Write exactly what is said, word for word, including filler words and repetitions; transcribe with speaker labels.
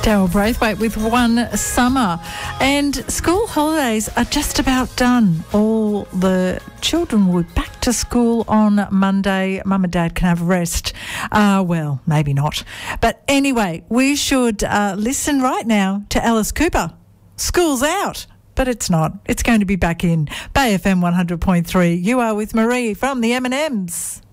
Speaker 1: Daryl Braithwaite with One Summer. And school holidays are just about done. All the children will be back to school on Monday. Mum and Dad can have a rest. Uh, well, maybe not. But anyway, we should uh, listen right now to Alice Cooper. School's out. But it's not. It's going to be back in. Bay F M one hundred point three. You are with Marie from the M and M's.